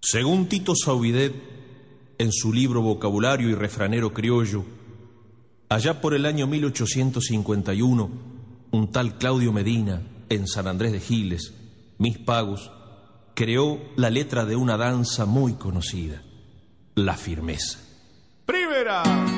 Según Tito Sauvidet, en su libro Vocabulario y Refranero Criollo, allá por el año 1851, un tal Claudio Medina, en San Andrés de Giles, Mis Pagos, creó la letra de una danza muy conocida, la firmeza. Primera.